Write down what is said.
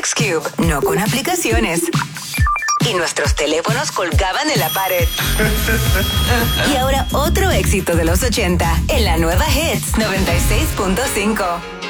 Rubik's Cube, no con aplicaciones. Y nuestros teléfonos colgaban en la pared. Y ahora otro éxito de los 80 en la nueva Hits 96.5.